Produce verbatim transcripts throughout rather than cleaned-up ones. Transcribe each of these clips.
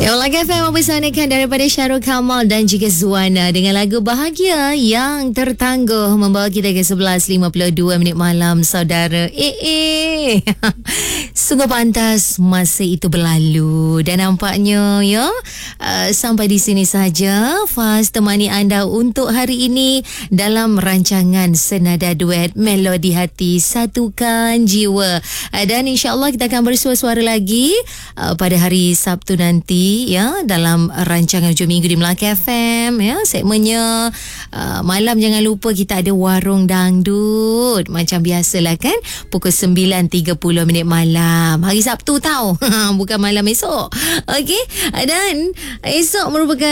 Ya, Melaka F M mempersanakan daripada Syarul Kamal dan juga Zuana dengan lagu Bahagia yang tertangguh membawa kita ke sebelas lima puluh dua minit malam, saudara. Eh, eh. Sungguh pantas masa itu berlalu dan nampaknya ya uh, sampai di sini saja Faz temani anda untuk hari ini dalam rancangan Senada Duet Melodi Hati Satukan Jiwa. Uh, dan insya-Allah kita akan bersua-suara lagi uh, pada hari Sabtu nanti ya dalam rancangan Hujung Minggu di Melaka F M ya, segmennya uh, malam. Jangan lupa kita ada Warung Dangdut macam biasalah kan, pukul sembilan tiga puluh minit malam hari Sabtu tau. Bukan malam esok. Okey, dan esok merupakan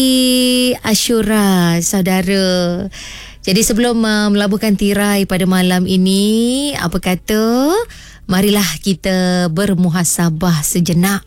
hari Ashura, saudara. Jadi sebelum uh, melabuhkan tirai pada malam ini, apa kata, marilah kita bermuhasabah sejenak.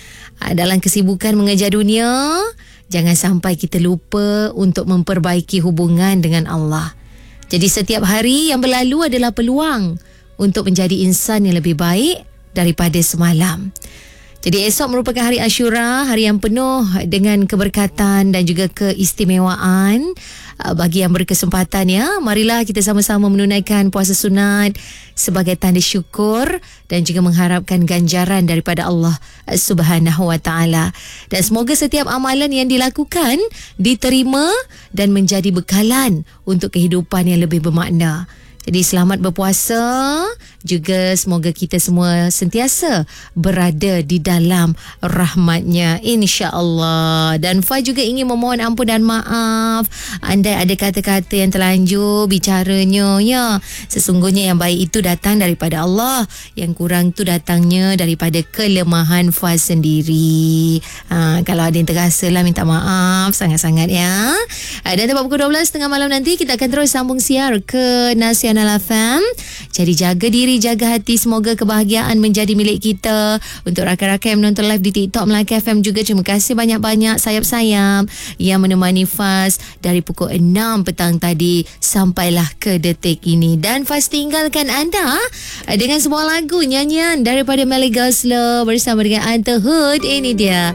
Dalam kesibukan mengejar dunia, jangan sampai kita lupa untuk memperbaiki hubungan dengan Allah. Jadi setiap hari yang berlalu adalah peluang untuk menjadi insan yang lebih baik daripada semalam. Jadi esok merupakan hari Ashura, hari yang penuh dengan keberkatan dan juga keistimewaan. Bagi yang berkesempatan ya, marilah kita sama-sama menunaikan puasa sunat sebagai tanda syukur dan juga mengharapkan ganjaran daripada Allah Subhanahu Wa Taala. Dan semoga setiap amalan yang dilakukan diterima dan menjadi bekalan untuk kehidupan yang lebih bermakna. Jadi selamat berpuasa. Juga semoga kita semua sentiasa berada di dalam rahmatnya, insya-Allah. Dan Fai juga ingin memohon ampun dan maaf andai ada kata-kata yang terlanjur bicaranya ya. Sesungguhnya yang baik itu datang daripada Allah, yang kurang tu datangnya daripada kelemahan Fai sendiri. Ha, kalau ada yang terasa lah, minta maaf sangat-sangat ya. Ha, dan tepat pukul dua belas tiga puluh malam nanti kita akan terus sambung siar ke Nasional F M. Jadi jaga diri, jaga hati. Semoga kebahagiaan menjadi milik kita. Untuk rakan-rakan yang menonton live di TikTok Melaka F M juga, terima kasih banyak-banyak sayap-sayap yang menemani Faz dari pukul enam petang tadi sampailah ke detik ini. Dan Faz tinggalkan anda dengan sebuah lagu nyanyian daripada Melly Goslow bersama dengan Anta Hood. Ini dia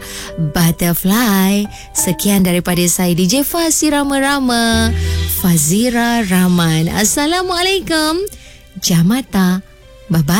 Butterfly. Sekian daripada saya D J Faz Rama-Rama Fazira Rahman. Assalamualaikum. Jamata. Bye-bye.